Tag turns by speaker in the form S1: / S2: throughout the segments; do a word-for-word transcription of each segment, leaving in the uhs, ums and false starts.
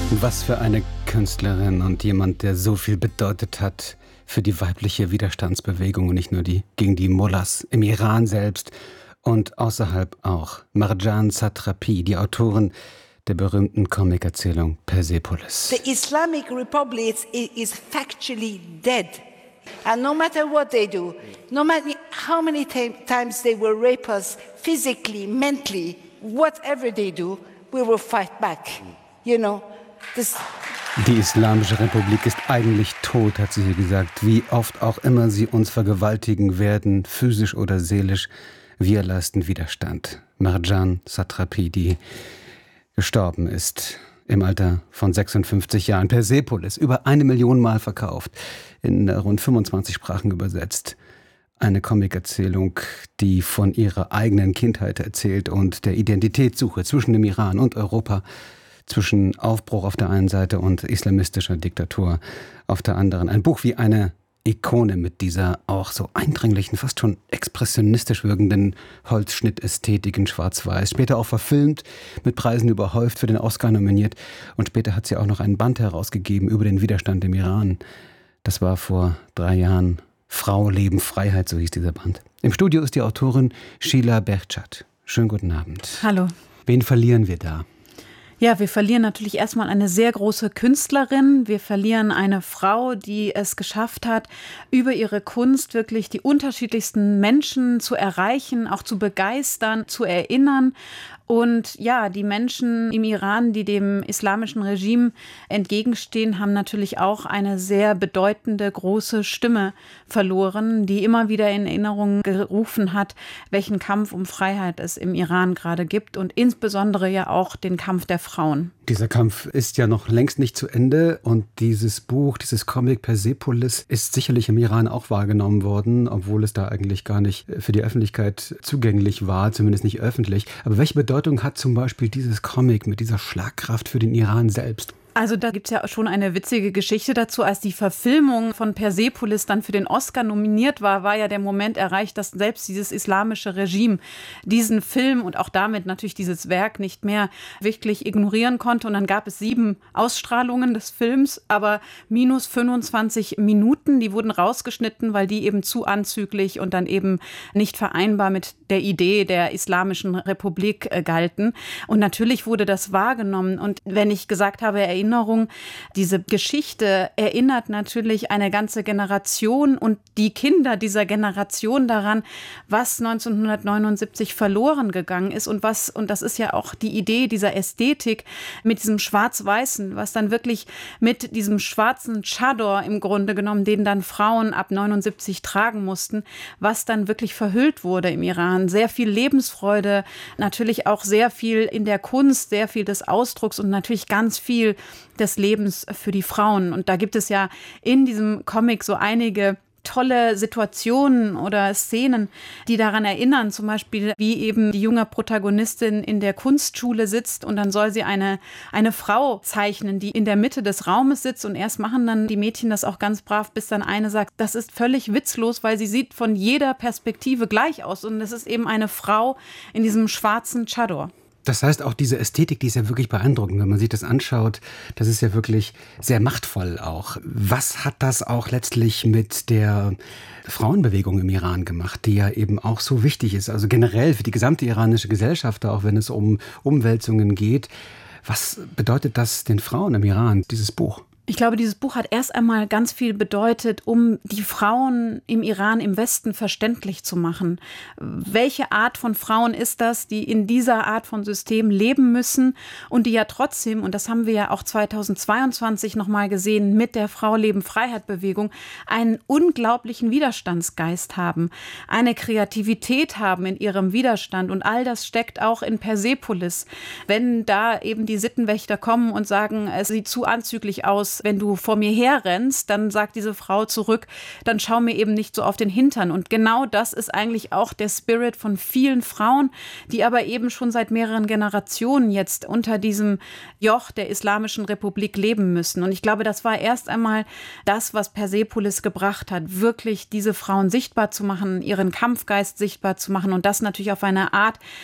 S1: Was für eine Künstlerin und jemand, der so viel bedeutet hat für die weibliche Widerstandsbewegung und nicht nur die gegen die Mullahs im Iran selbst und außerhalb auch. Marjan Satrapi, die Autorin der berühmten Comicerzählung Persepolis.
S2: The Islamic Republic is, is factually dead. And no matter what they do, no matter how many t- times they will rape us physically, mentally, whatever they do, we will fight back. You know, this...
S1: Die Islamische Republik ist eigentlich tot, hat sie hier gesagt. Wie oft auch immer sie uns vergewaltigen werden, physisch oder seelisch, wir leisten Widerstand. Marjan Satrapi, die gestorben ist im Alter von sechsundfünfzig Jahren. Persepolis, über eine Million Mal verkauft, in rund fünfundzwanzig Sprachen übersetzt. Eine Comicerzählung, die von ihrer eigenen Kindheit erzählt und der Identitätssuche zwischen dem Iran und Europa, zwischen Aufbruch auf der einen Seite und islamistischer Diktatur auf der anderen. Ein Buch wie eine Ikone mit dieser auch so eindringlichen, fast schon expressionistisch wirkenden Holzschnittästhetik in Schwarz-Weiß. Später auch verfilmt, mit Preisen überhäuft, für den Oscar nominiert. Und später hat sie auch noch ein Band herausgegeben über den Widerstand im Iran. Das war vor drei Jahren. Frau, Leben, Freiheit, so hieß dieser Band. Im Studio ist die Autorin Sheila Behçet. Schönen guten Abend.
S3: Hallo.
S1: Wen verlieren wir da?
S3: Ja, wir verlieren natürlich erstmal eine sehr große Künstlerin. Wir verlieren eine Frau, die es geschafft hat, über ihre Kunst wirklich die unterschiedlichsten Menschen zu erreichen, auch zu begeistern, zu erinnern. Und ja, die Menschen im Iran, die dem islamischen Regime entgegenstehen, haben natürlich auch eine sehr bedeutende, große Stimme verloren, die immer wieder in Erinnerung gerufen hat, welchen Kampf um Freiheit es im Iran gerade gibt und insbesondere ja auch den Kampf der Frauen.
S1: Dieser Kampf ist ja noch längst nicht zu Ende und dieses Buch, dieses Comic Persepolis ist sicherlich im Iran auch wahrgenommen worden, obwohl es da eigentlich gar nicht für die Öffentlichkeit zugänglich war, zumindest nicht öffentlich. Aber welche Bedeutung hat zum Beispiel dieses Comic mit dieser Schlagkraft für den Iran selbst?
S3: Also da gibt es ja schon eine witzige Geschichte dazu. Als die Verfilmung von Persepolis dann für den Oscar nominiert war, war ja der Moment erreicht, dass selbst dieses islamische Regime diesen Film und auch damit natürlich dieses Werk nicht mehr wirklich ignorieren konnte. Und dann gab es sieben Ausstrahlungen des Films, aber minus fünfundzwanzig Minuten. Die wurden rausgeschnitten, weil die eben zu anzüglich und dann eben nicht vereinbar mit der Idee der Islamischen Republik äh, galten. Und natürlich wurde das wahrgenommen. Und wenn ich gesagt habe, Erinnerung, diese Geschichte erinnert natürlich eine ganze Generation und die Kinder dieser Generation daran, was neunzehnhundertneunundsiebzig verloren gegangen ist und was, und das ist ja auch die Idee dieser Ästhetik mit diesem Schwarz-Weißen, was dann wirklich mit diesem schwarzen Chador im Grunde genommen, den dann Frauen ab neunundsiebzig tragen mussten, was dann wirklich verhüllt wurde im Iran. Sehr viel Lebensfreude, natürlich auch sehr viel in der Kunst, sehr viel des Ausdrucks und natürlich ganz viel des Lebens für die Frauen. Und da gibt es ja in diesem Comic so einige tolle Situationen oder Szenen, die daran erinnern, zum Beispiel wie eben die junge Protagonistin in der Kunstschule sitzt und dann soll sie eine, eine Frau zeichnen, die in der Mitte des Raumes sitzt und erst machen dann die Mädchen das auch ganz brav, bis dann eine sagt, das ist völlig witzlos, weil sie sieht von jeder Perspektive gleich aus und es ist eben eine Frau in diesem schwarzen Chador.
S1: Das heißt, auch diese Ästhetik, die ist ja wirklich beeindruckend, wenn man sich das anschaut. Das ist ja wirklich sehr machtvoll auch. Was hat das auch letztlich mit der Frauenbewegung im Iran gemacht, die ja eben auch so wichtig ist, also generell für die gesamte iranische Gesellschaft, auch wenn es um Umwälzungen geht. Was bedeutet das den Frauen im Iran, dieses Buch?
S3: Ich glaube, dieses Buch hat erst einmal ganz viel bedeutet, um die Frauen im Iran, im Westen verständlich zu machen. Welche Art von Frauen ist das, die in dieser Art von System leben müssen und die ja trotzdem, und das haben wir ja auch zweitausendzweiundzwanzig nochmal gesehen mit der Frau-Leben-Freiheit-Bewegung, einen unglaublichen Widerstandsgeist haben, eine Kreativität haben in ihrem Widerstand und all das steckt auch in Persepolis. Wenn da eben die Sittenwächter kommen und sagen, es sieht zu anzüglich aus, wenn du vor mir herrennst, dann sagt diese Frau zurück, dann schau mir eben nicht so auf den Hintern. Und genau das ist eigentlich auch der Spirit von vielen Frauen, die aber eben schon seit mehreren Generationen jetzt unter diesem Joch der Islamischen Republik leben müssen. Und ich glaube, das war erst einmal das, was Persepolis gebracht hat, wirklich diese Frauen sichtbar zu machen, ihren Kampfgeist sichtbar zu machen und das natürlich auf eine Art,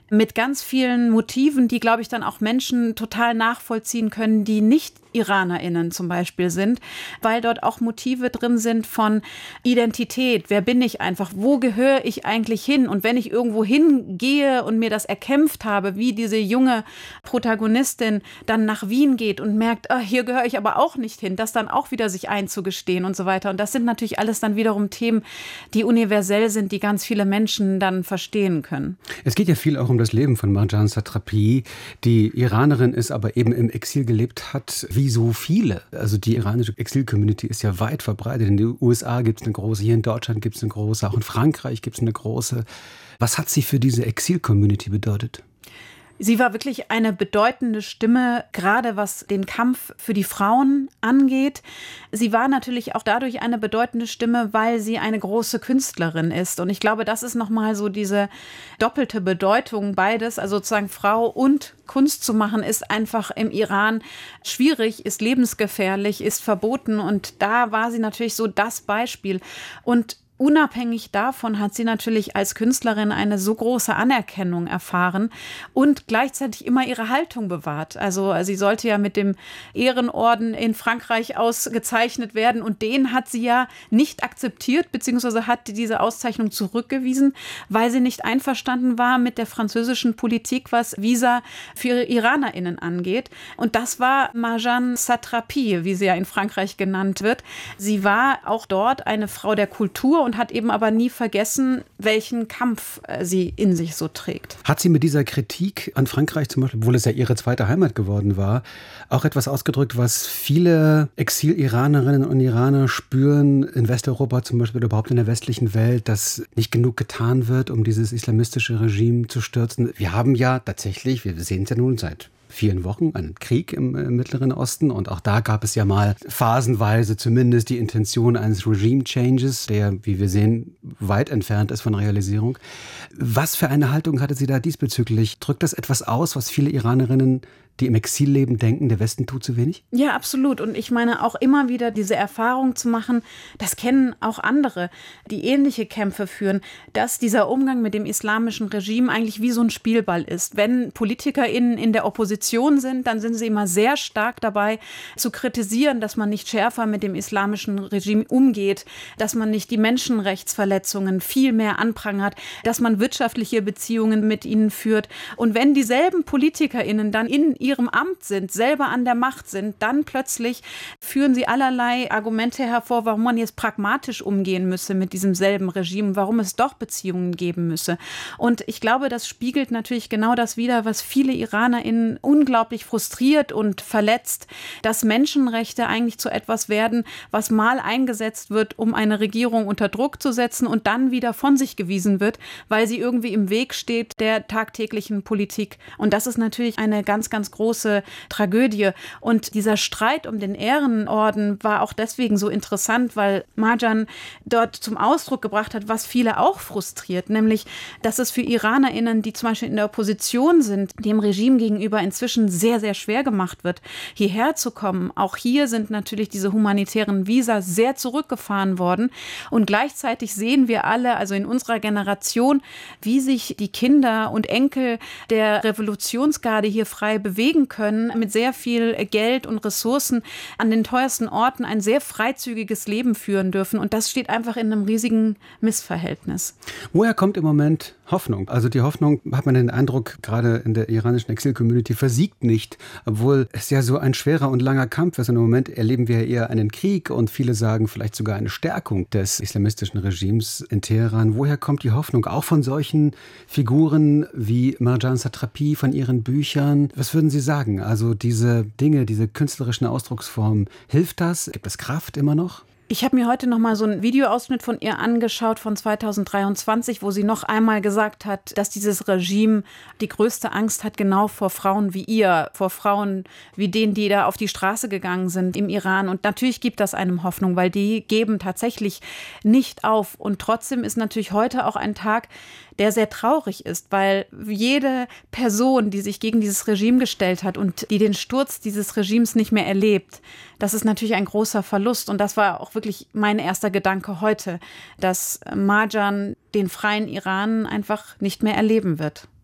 S3: mit ganz vielen Motiven, die, glaube ich, dann auch Menschen total nachvollziehen können, die nicht IranerInnen zum Beispiel sind, weil dort auch Motive drin sind von Identität. Wer bin ich einfach? Wo gehöre ich eigentlich hin? Und wenn ich irgendwo hingehe und mir das erkämpft habe, wie diese junge Protagonistin dann nach Wien geht und merkt, ah, hier gehöre ich aber auch nicht hin, das dann auch wieder sich einzugestehen und so weiter. Und das sind natürlich alles dann wiederum Themen, die universell sind, die ganz viele Menschen dann verstehen können.
S1: Es geht ja viel auch um das Leben von Marjan Satrapi, die Iranerin ist, aber eben im Exil gelebt hat, wie so viele. Also die iranische Exil-Community ist ja weit verbreitet. In den U S A gibt es eine große, hier in Deutschland gibt es eine große, auch in Frankreich gibt es eine große. Was hat sie für diese Exil-Community bedeutet?
S3: Sie war wirklich eine bedeutende Stimme, gerade was den Kampf für die Frauen angeht. Sie war natürlich auch dadurch eine bedeutende Stimme, weil sie eine große Künstlerin ist. Und ich glaube, das ist nochmal so diese doppelte Bedeutung, beides, also sozusagen Frau und Kunst zu machen, ist einfach im Iran schwierig, ist lebensgefährlich, ist verboten. Und da war sie natürlich so das Beispiel. Und unabhängig davon hat sie natürlich als Künstlerin eine so große Anerkennung erfahren und gleichzeitig immer ihre Haltung bewahrt. Also sie sollte ja mit dem Ehrenorden in Frankreich ausgezeichnet werden und den hat sie ja nicht akzeptiert, beziehungsweise hat diese Auszeichnung zurückgewiesen, weil sie nicht einverstanden war mit der französischen Politik, was Visa für IranerInnen angeht. Und das war Marjan Satrapi, wie sie ja in Frankreich genannt wird. Sie war auch dort eine Frau der Kultur und hat eben aber nie vergessen, welchen Kampf sie in sich so trägt.
S1: Hat sie mit dieser Kritik an Frankreich zum Beispiel, obwohl es ja ihre zweite Heimat geworden war, auch etwas ausgedrückt, was viele Exil-Iranerinnen und Iraner spüren, in Westeuropa zum Beispiel oder überhaupt in der westlichen Welt, dass nicht genug getan wird, um dieses islamistische Regime zu stürzen? Wir haben ja tatsächlich, wir sehen es ja nun seit vielen Wochen, einen Krieg im äh, Mittleren Osten. Und auch da gab es ja mal phasenweise zumindest die Intention eines Regime-Changes, der, wie wir sehen, weit entfernt ist von Realisierung. Was für eine Haltung hatte sie da diesbezüglich? Drückt das etwas aus, was viele Iranerinnen, die im Exil leben, denken, der Westen tut zu wenig?
S3: Ja, absolut. Und ich meine auch immer wieder diese Erfahrung zu machen, das kennen auch andere, die ähnliche Kämpfe führen, dass dieser Umgang mit dem islamischen Regime eigentlich wie so ein Spielball ist. Wenn PolitikerInnen in der Opposition sind, dann sind sie immer sehr stark dabei zu kritisieren, dass man nicht schärfer mit dem islamischen Regime umgeht, dass man nicht die Menschenrechtsverletzungen viel mehr anprangert, dass man wirtschaftliche Beziehungen mit ihnen führt. Und wenn dieselben PolitikerInnen dann in ihrem Amt sind, selber an der Macht sind, dann plötzlich führen sie allerlei Argumente hervor, warum man jetzt pragmatisch umgehen müsse mit diesem selben Regime, warum es doch Beziehungen geben müsse. Und ich glaube, das spiegelt natürlich genau das wider, was viele IranerInnen unglaublich frustriert und verletzt, dass Menschenrechte eigentlich zu etwas werden, was mal eingesetzt wird, um eine Regierung unter Druck zu setzen und dann wieder von sich gewiesen wird, weil sie irgendwie im Weg steht der tagtäglichen Politik. Und das ist natürlich eine ganz, ganz große Tragödie. Und dieser Streit um den Ehrenorden war auch deswegen so interessant, weil Marjan dort zum Ausdruck gebracht hat, was viele auch frustriert, nämlich, dass es für IranerInnen, die zum Beispiel in der Opposition sind, dem Regime gegenüber inzwischen sehr, sehr schwer gemacht wird, hierher zu kommen. Auch hier sind natürlich diese humanitären Visa sehr zurückgefahren worden. Und gleichzeitig sehen wir alle, also in unserer Generation, wie sich die Kinder und Enkel der Revolutionsgarde hier frei bewegen können, mit sehr viel Geld und Ressourcen an den teuersten Orten ein sehr freizügiges Leben führen dürfen. Und das steht einfach in einem riesigen Missverhältnis.
S1: Woher kommt im Moment Hoffnung? Also die Hoffnung, hat man den Eindruck, gerade in der iranischen Exil-Community versiegt nicht, obwohl es ja so ein schwerer und langer Kampf ist. Und im Moment erleben wir eher einen Krieg und viele sagen vielleicht sogar eine Stärkung des islamistischen Regimes in Teheran. Woher kommt die Hoffnung? Auch von solchen Figuren wie Marjan Satrapi, von ihren Büchern. Was würden Sie sagen? Also diese Dinge, diese künstlerischen Ausdrucksformen, hilft das? Gibt es Kraft immer noch?
S3: Ich habe mir heute noch mal so einen Videoausschnitt von ihr angeschaut von zweitausenddreiundzwanzig, wo sie noch einmal gesagt hat, dass dieses Regime die größte Angst hat, genau vor Frauen wie ihr, vor Frauen wie denen, die da auf die Straße gegangen sind im Iran. Und natürlich gibt das einem Hoffnung, weil die geben tatsächlich nicht auf. Und trotzdem ist natürlich heute auch ein Tag, der sehr traurig ist, weil jede Person, die sich gegen dieses Regime gestellt hat und die den Sturz dieses Regimes nicht mehr erlebt, das ist natürlich ein großer Verlust. Und das war auch wirklich mein erster Gedanke heute, dass Marjan den freien Iran einfach nicht mehr erleben wird.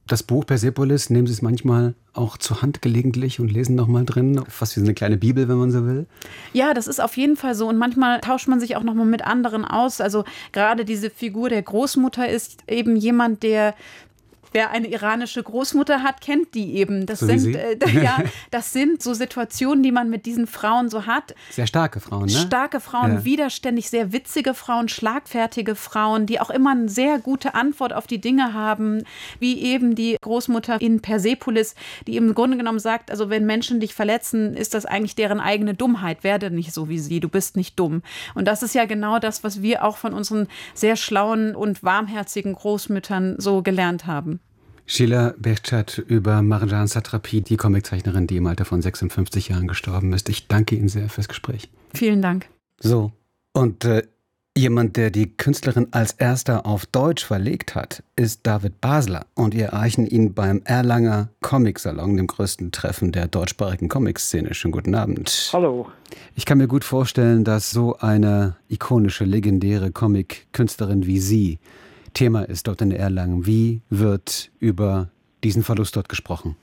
S1: Das Buch Persepolis, nehmen Sie es manchmal auch zur Hand gelegentlich und lesen noch mal drin? Fast wie so eine kleine Bibel, wenn man so will?
S3: Ja, das ist auf jeden Fall so. Und manchmal tauscht man sich auch noch mal mit anderen aus. Also gerade diese Figur der Großmutter ist eben jemand, der Wer eine iranische Großmutter hat, kennt die eben. Das
S1: So wie
S3: sind
S1: Sie?
S3: äh, ja, das sind so Situationen, die man mit diesen Frauen so hat.
S1: Sehr starke Frauen, ne?
S3: Starke Frauen,
S1: Ja.
S3: widerständig, sehr witzige Frauen, schlagfertige Frauen, die auch immer eine sehr gute Antwort auf die Dinge haben, wie eben die Großmutter in Persepolis, die im Grunde genommen sagt, also wenn Menschen dich verletzen, ist das eigentlich deren eigene Dummheit. Werde nicht so wie sie, du bist nicht dumm. Und das ist ja genau das, was wir auch von unseren sehr schlauen und warmherzigen Großmüttern so gelernt haben.
S1: Sheila Behçet über Marjan Satrapi, die Comiczeichnerin, die im Alter von sechsundfünfzig Jahren gestorben ist. Ich danke Ihnen sehr fürs Gespräch.
S3: Vielen Dank.
S1: So, und äh, jemand, der die Künstlerin als erster auf Deutsch verlegt hat, ist David Basler. Und wir erreichen ihn beim Erlanger Comic-Salon, dem größten Treffen der deutschsprachigen Comic-Szene. Schönen guten Abend.
S4: Hallo.
S1: Ich kann mir gut vorstellen, dass so eine ikonische, legendäre Comic-Künstlerin wie Sie Thema ist dort in Erlangen. Wie wird über diesen Verlust dort gesprochen?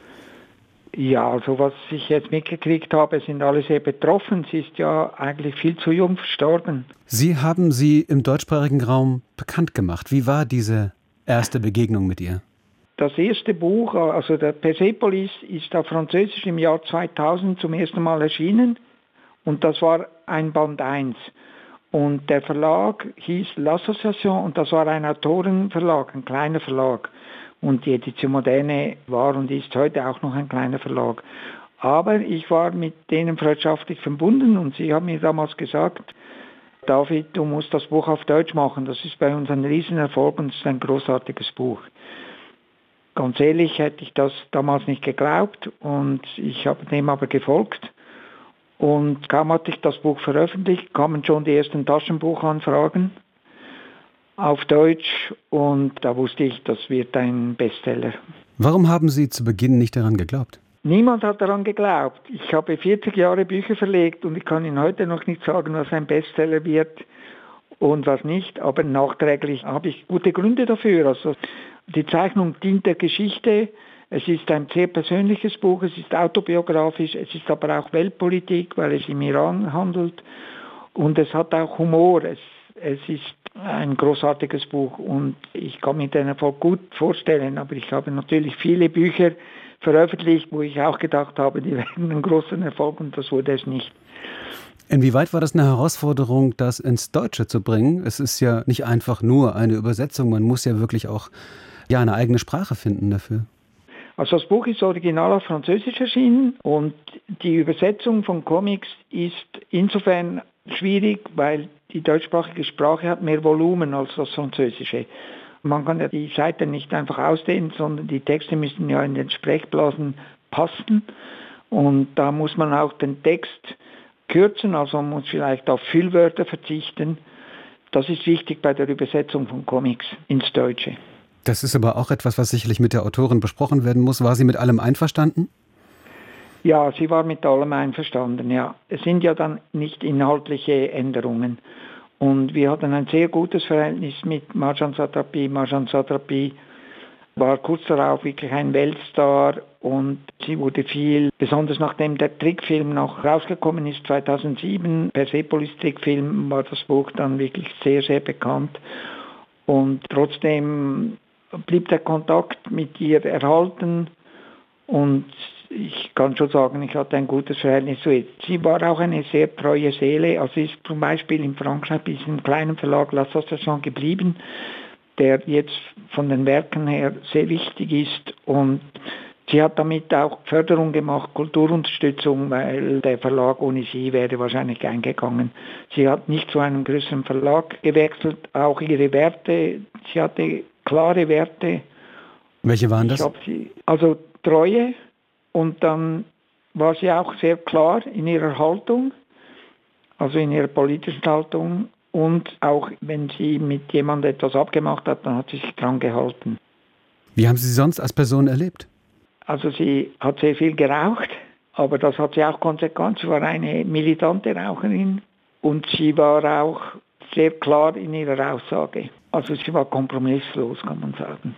S4: Ja, also was ich jetzt mitgekriegt habe, sind alle sehr betroffen. Sie ist ja eigentlich viel zu jung verstorben.
S1: Sie haben sie im deutschsprachigen Raum bekannt gemacht. Wie war diese erste Begegnung mit ihr?
S4: Das erste Buch, also der Persepolis, ist auf Französisch im Jahr zweitausend zum ersten Mal erschienen. Und das war ein Band eins. Und der Verlag hieß L'Association und das war ein Autorenverlag, ein kleiner Verlag. Und die Edition Moderne war und ist heute auch noch ein kleiner Verlag. Aber ich war mit denen freundschaftlich verbunden und sie haben mir damals gesagt, David, du musst das Buch auf Deutsch machen, das ist bei uns ein Riesenerfolg und es ist ein großartiges Buch. Ganz ehrlich hätte ich das damals nicht geglaubt und ich habe dem aber gefolgt. Und kaum hatte ich das Buch veröffentlicht, kamen schon die ersten Taschenbuchanfragen auf Deutsch und da wusste ich, das wird ein Bestseller.
S1: Warum haben Sie zu Beginn nicht daran geglaubt?
S4: Niemand hat daran geglaubt. Ich habe vierzig Jahre Bücher verlegt und ich kann Ihnen heute noch nicht sagen, was ein Bestseller wird und was nicht, aber nachträglich habe ich gute Gründe dafür. Also die Zeichnung dient der Geschichte. Es ist ein sehr persönliches Buch, es ist autobiografisch, es ist aber auch Weltpolitik, weil es im Iran handelt und es hat auch Humor. Es, es ist ein großartiges Buch und ich kann mir den Erfolg gut vorstellen, aber ich habe natürlich viele Bücher veröffentlicht, wo ich auch gedacht habe, die werden einen großen Erfolg und das wurde es nicht.
S1: Inwieweit war das eine Herausforderung, das ins Deutsche zu bringen? Es ist ja nicht einfach nur eine Übersetzung, man muss ja wirklich auch ja, eine eigene Sprache finden dafür.
S4: Also das Buch ist original auf Französisch erschienen und die Übersetzung von Comics ist insofern schwierig, weil die deutschsprachige Sprache hat mehr Volumen als das Französische. Man kann ja die Seiten nicht einfach ausdehnen, sondern die Texte müssen ja in den Sprechblasen passen und da muss man auch den Text kürzen, also man muss vielleicht auf Füllwörter verzichten. Das ist wichtig bei der Übersetzung von Comics ins Deutsche.
S1: Das ist aber auch etwas, was sicherlich mit der Autorin besprochen werden muss. War sie mit allem einverstanden?
S4: Ja, sie war mit allem einverstanden, ja. Es sind ja dann nicht inhaltliche Änderungen. Und wir hatten ein sehr gutes Verhältnis mit Marjan Satrapi. Marjan Satrapi war kurz darauf wirklich ein Weltstar und sie wurde viel, besonders nachdem der Trickfilm noch rausgekommen ist, zweitausendsieben, Persepolis-Trickfilm, war das Buch dann wirklich sehr, sehr bekannt. Und trotzdem blieb der Kontakt mit ihr erhalten und ich kann schon sagen, ich hatte ein gutes Verhältnis zu ihr. Sie war auch eine sehr treue Seele, also sie ist zum Beispiel in Frankreich bis im kleinen Verlag L'Association geblieben, der jetzt von den Werken her sehr wichtig ist und sie hat damit auch Förderung gemacht, Kulturunterstützung, weil der Verlag ohne sie wäre wahrscheinlich eingegangen. Sie hat nicht zu einem größeren Verlag gewechselt, auch ihre Werte, sie hatte klare Werte.
S1: Welche waren das?
S4: Ich hab sie, also Treue und dann war sie auch sehr klar in ihrer Haltung, also in ihrer politischen Haltung und auch wenn sie mit jemandem etwas abgemacht hat, dann hat sie sich dran gehalten.
S1: Wie haben Sie sie sonst als Person erlebt?
S4: Also sie hat sehr viel geraucht, aber das hat sie auch konsequent. Sie war eine militante Raucherin und sie war auch sehr klar in ihrer Aussage. Also sie war kompromisslos, kann man sagen.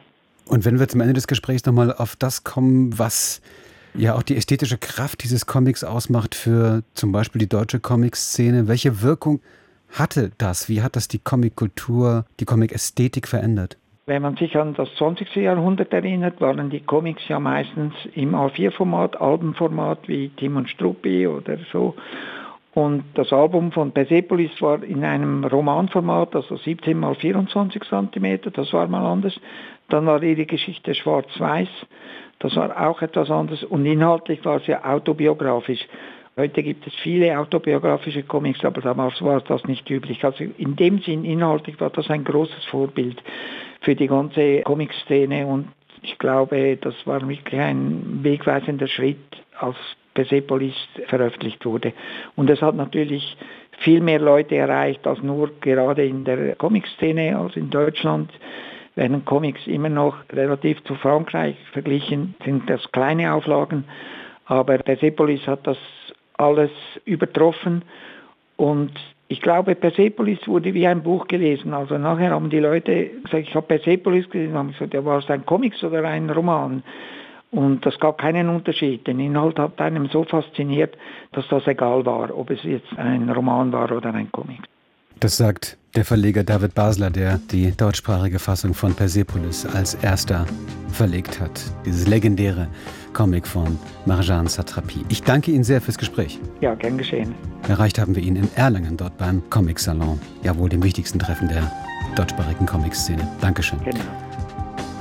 S1: Und wenn wir zum Ende des Gesprächs nochmal auf das kommen, was ja auch die ästhetische Kraft dieses Comics ausmacht für zum Beispiel die deutsche Comic-Szene, welche Wirkung hatte das? Wie hat das die Comic-Kultur, die Comic-Ästhetik verändert?
S4: Wenn man sich an das zwanzigste Jahrhundert erinnert, waren die Comics ja meistens im A vier Format, Albenformat wie Tim und Struppi oder so. Und das Album von Persepolis war in einem Romanformat, also siebzehn mal vierundzwanzig Zentimeter, das war mal anders. Dann war ihre Geschichte schwarz-weiß, das war auch etwas anderes. Und inhaltlich war es ja autobiografisch. Heute gibt es viele autobiografische Comics, aber damals war das nicht üblich. Also in dem Sinn, inhaltlich war das ein großes Vorbild für die ganze Comic-Szene. Und ich glaube, das war wirklich ein wegweisender Schritt, als Persepolis veröffentlicht wurde. Und es hat natürlich viel mehr Leute erreicht als nur gerade in der Comic-Szene, als in Deutschland. Während Comics immer noch relativ zu Frankreich verglichen sind, das kleine Auflagen. Aber Persepolis hat das alles übertroffen. Und ich glaube, Persepolis wurde wie ein Buch gelesen. Also nachher haben die Leute gesagt, ich habe Persepolis gelesen, haben gesagt, ja, war es ein Comics oder ein Roman? Und das gab keinen Unterschied. Den Inhalt hat einem so fasziniert, dass das egal war, ob es jetzt ein Roman war oder ein Comic.
S1: Das sagt der Verleger David Basler, der die deutschsprachige Fassung von Persepolis als erster verlegt hat. Dieses legendäre Comic von Marjane Satrapi. Ich danke Ihnen sehr fürs Gespräch.
S4: Ja, gern geschehen.
S1: Erreicht haben wir ihn in Erlangen, dort beim Comic Salon. Ja, wohl dem wichtigsten Treffen der deutschsprachigen Comic-Szene. Dankeschön.
S4: Genau.